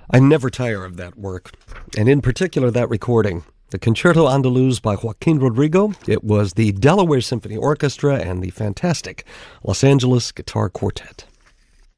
I never tire of that work, and in particular that recording. The Concerto Andaluz by Joaquin Rodrigo. It was the Delaware Symphony Orchestra and the fantastic Los Angeles Guitar Quartet.